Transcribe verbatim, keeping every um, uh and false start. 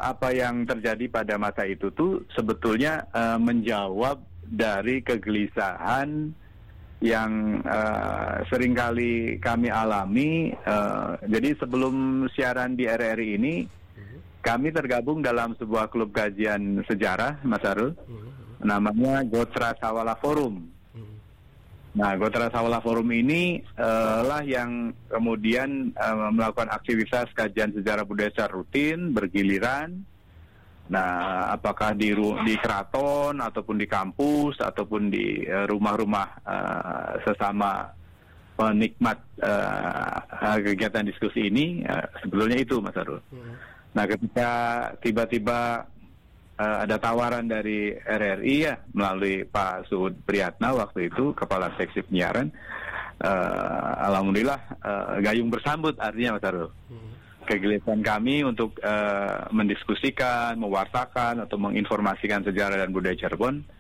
apa yang terjadi pada masa itu tuh sebetulnya uh, menjawab dari kegelisahan yang uh, seringkali kami alami. Uh, jadi sebelum siaran di R R I ini, kami tergabung dalam sebuah klub kajian sejarah, Mas Arul, namanya Gotra Sawala Forum. Nah, Gotra Sawala Forum ini uh, lah yang kemudian uh, melakukan aktivitas kajian sejarah budaya secara rutin, bergiliran. Nah, apakah di di keraton ataupun di kampus ataupun di uh, rumah-rumah uh, sesama penikmat uh, kegiatan diskusi ini, uh, sebetulnya itu, Mas Arul. Hmm. Nah, ketika tiba-tiba uh, ada tawaran dari R R I ya melalui Pak Suud Priyatna waktu itu Kepala Seksi Penyiaran, uh, alhamdulillah uh, gayung bersambut artinya, Mas Arul. Hmm. Kegelisahan kami untuk uh, mendiskusikan, mewartakan atau menginformasikan sejarah dan budaya Cirebon